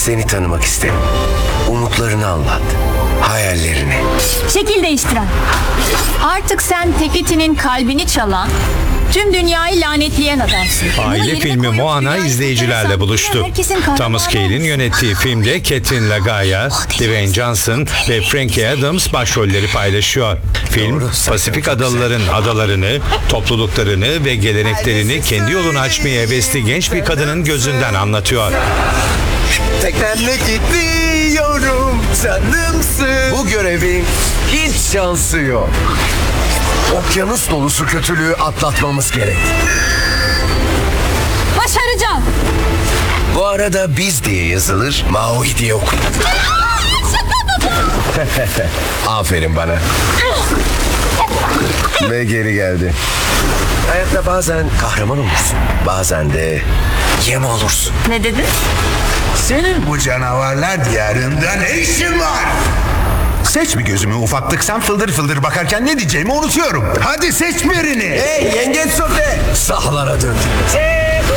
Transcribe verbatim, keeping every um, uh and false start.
Seni tanımak isterim. Umutlarını anlat. Hayallerini. Şekil değiştiren. Artık sen Tefiti'nin kalbini çalan, tüm dünyayı lanetleyen adamsın. Bunu Aile yerine filmi koyup Moana dünyayı izleyicilerle kurtarırsan buluştu. herkesin kahramanı Thomas Kane'in olursun. yönettiği filmde Catherine Lagaya, Dwayne Johnson ve Frankie Adams başrolleri paylaşıyor. Film, Doğru, Pasifik çok adalıların adalarını, topluluklarını ve geleneklerini kendi yolunu açmaya hevesli genç bir kadının gözünden anlatıyor. Teknenle gidiyorum canımsın. Bu görevin hiç şansı yok. Okyanus dolusu kötülüğü atlatmamız gerek. Başaracağım. Bu arada biz diye yazılır, Maui diye okunur. Aferin bana. Ve geri geldi. Hayatta bazen kahraman olursun, bazen de yem olursun. Ne dedin? Senin bu canavarlar diyarında ne işin var? Seç bir gözümü ufaklık, sen fıldır fıldır bakarken ne diyeceğimi unutuyorum. Hadi seç birini. Hey yengeç sote! Sahlara döndü.